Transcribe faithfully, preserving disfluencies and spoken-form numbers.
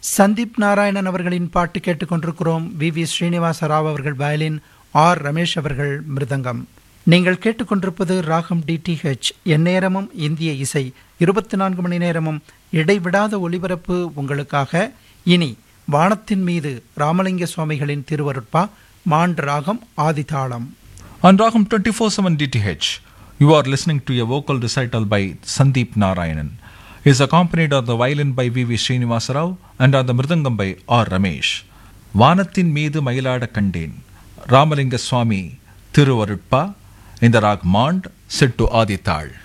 சந்தீப் நாராயணன் அவர்களின் பாட்டு கேட்டுக்கொண்டிருக்கிறோம். வி வி ஸ்ரீனிவாச ராவ் அவர்கள் வயலின், ஆர் ரமேஷ் அவர்கள் மிருதங்கம். நீங்கள் கேட்டுக்கொண்டிருப்பது ராகம் டிடிஹெச். எந்நேரமும் இந்திய இசை, இருபத்தி நான்கு மணி நேரமும் இடைவிடாத ஒலிபரப்பு உங்களுக்காக. இனி வானத்தின் மீது ராமலிங்க சுவாமிகளின் திருவருட்பா, மாண்ட் ராகம் ஆதிதாளம். On Ragam twenty-four seven D T H, you are listening to a vocal recital by Sandeep Narayanan. He is accompanied on the violin by V V Srinivasa Rao and on the mridangam by R Ramesh. வானத்தின் மீது மயிலாட கண்டேன், ராமலிங்க சுவாமி திருவருட்பா, இந்த rock மாண்ட், set to ஆதித்தாள்.